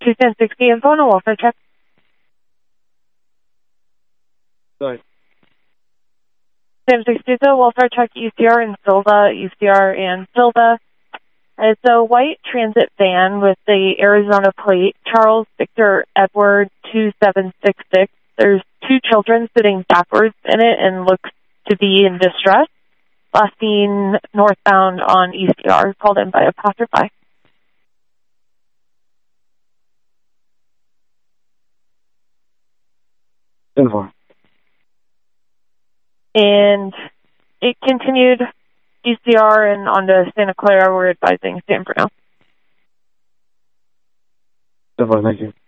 21060 info on a welfare check. Sorry. 1060 is a welfare check, ECR and Silva, ECR and Silva. It's a white transit van with the Arizona plate, Charles Victor Edward 2766. There's two children sitting backwards in it and looks to be in distress. Last seen northbound on ECR, called in by a passerby. Info. And it continued ECR and onto Santa Clara. We're advising San Bruno. Info, thank you.